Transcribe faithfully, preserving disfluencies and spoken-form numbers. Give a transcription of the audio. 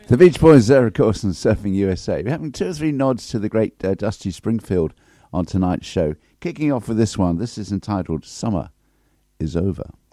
The Beach Boys there, of course, on Surfing U S A. We're having two or three nods to the great uh, Dusty Springfield on tonight's show. Kicking off with this one. This is entitled Summer is Over.